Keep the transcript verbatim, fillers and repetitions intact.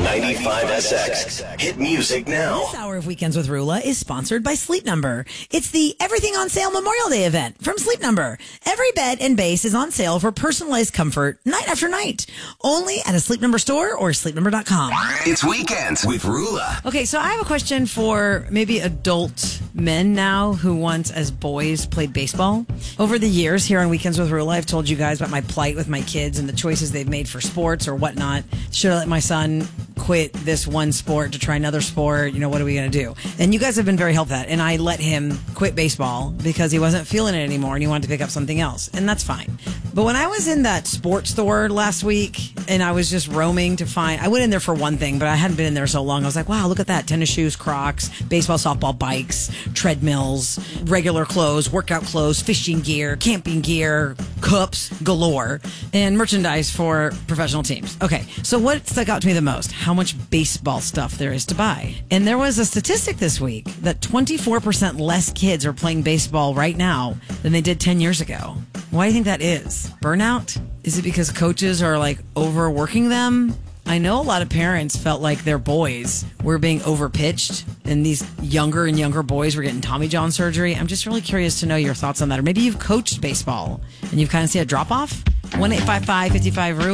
ninety-five S X. Hit music now. This hour of Weekends with Rula is sponsored by Sleep Number. It's the Everything on Sale Memorial Day event from Sleep Number. Every bed and base is on sale for personalized comfort night after night. Only at a Sleep Number store or sleep number dot com. It's Weekends with Rula. Okay, so I have a question for maybe adult men now who once as boys played baseball. Over the years here on Weekends with Rula, I've told you guys about my plight with my kids and the choices they've made for sports or whatnot. Should I let my son quit this one sport to try another sport? You know, what are we going to do? And you guys have been very helpful at that. And I let him quit baseball because he wasn't feeling it anymore and he wanted to pick up something else. And that's fine. But when I was in that sports store last week and I was just roaming to find, I went in there for one thing, but I hadn't been in there so long. I was like, wow, look at that. Tennis shoes, Crocs, baseball, softball, bikes, treadmills, regular clothes, workout clothes, fishing gear, camping gear, cups galore, and merchandise for professional teams. Okay, so what stuck out to me the most? How much baseball stuff there is to buy. And there was a statistic this week that twenty-four percent less kids are playing baseball right now than they did ten years ago. Why do you think that is? Burnout? Is it because coaches are like overworking them? I know a lot of parents felt like their boys were being overpitched and these younger and younger boys were getting Tommy John surgery. I'm just really curious to know your thoughts on that. Or maybe you've coached baseball and you've kind of seen a drop off. one eight five five, five five, R U L A